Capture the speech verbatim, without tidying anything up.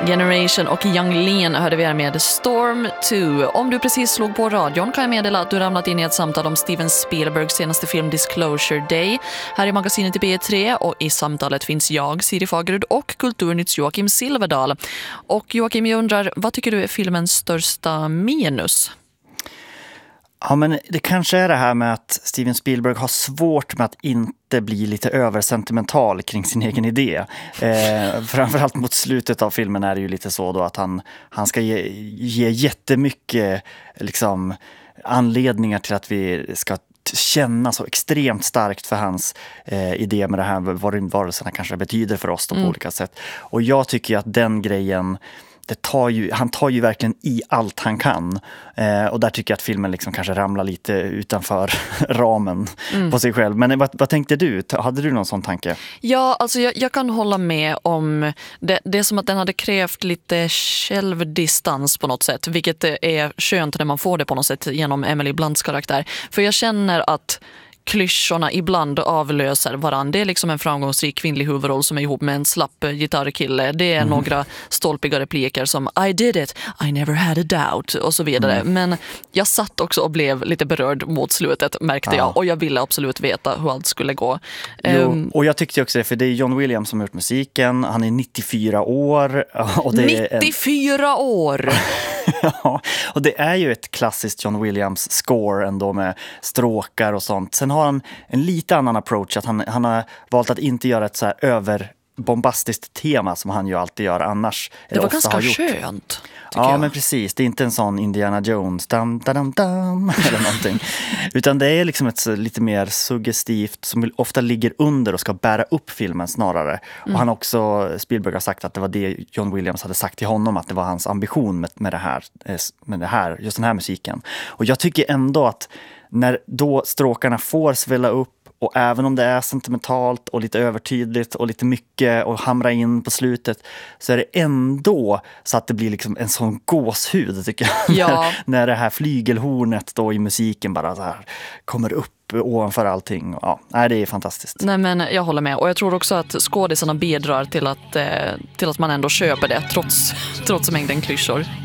Generation och Yung Lean hörde vi här med Storm två. Om du precis slog på radion kan jag meddela att du ramlat in i ett samtal om Steven Spielbergs senaste film Disclosure Day. Här i magasinet i B tre och i samtalet finns jag, Siri Fagerud, och Kulturnytts Joakim Silverdal. Och Joakim, jag undrar, vad tycker du är filmens största minus? Ja, men det kanske är det här med att Steven Spielberg har svårt med att inte bli lite översentimental kring sin egen idé. Eh, framförallt mot slutet av filmen är det ju lite så då att han, han ska ge, ge jättemycket liksom, anledningar till att vi ska känna så extremt starkt för hans eh, idé med det här, vad rymdvarelserna kanske betyder för oss då, på mm. olika sätt. Och jag tycker att den grejen... Det tar ju, han tar ju verkligen i allt han kan. Eh, och där tycker jag att filmen liksom kanske ramlar lite utanför ramen mm. på sig själv. Men vad, vad tänkte du? Hade du någon sån tanke? Ja, alltså jag, jag kan hålla med om det. Det är som att den hade krävt lite självdistans på något sätt. Vilket är skönt när man får det på något sätt genom Emily Blunts karaktär. För jag känner att klyschorna ibland avlöser varandra. Det är liksom en framgångsrik kvinnlig huvudroll som är ihop med en slapp gitarrkille. Det är mm. några stolpiga repliker som I did it, I never had a doubt och så vidare. Mm. Men jag satt också och blev lite berörd mot slutet, märkte ja. jag. Och jag ville absolut veta hur allt skulle gå. Jo, um, och jag tyckte också det, för det är John Williams som har gjort musiken. Han är nittiofyra år. Och det nittiofyra är en... år! Ja, och det är ju ett klassiskt John Williams score ändå med stråkar och sånt. Sen har han en lite annan approach, att han, han har valt att inte göra ett så här överbombastiskt tema som han ju alltid gör annars. Det var ganska skönt. Ja, jag. men precis. Det är inte en sån Indiana Jones dam, dam, dam, eller någonting. Utan det är liksom ett lite mer suggestivt som ofta ligger under och ska bära upp filmen snarare. Mm. Och han också, Spielberg har sagt att det var det John Williams hade sagt till honom, att det var hans ambition med, med, det, här, med det här, just den här musiken. Och jag tycker ändå att när då stråkarna får svälla upp, och även om det är sentimentalt och lite övertydligt och lite mycket och hamra in på slutet, så är det ändå så att det blir liksom en sån gåshud, tycker jag. Ja. när, när det här flygelhornet då i musiken bara så här kommer upp ovanför allting. Ja, nej, det är fantastiskt. Nej, men jag håller med. Och jag tror också att skådisarna bidrar till att, eh, till att man ändå köper det trots, trots mängden klyschor.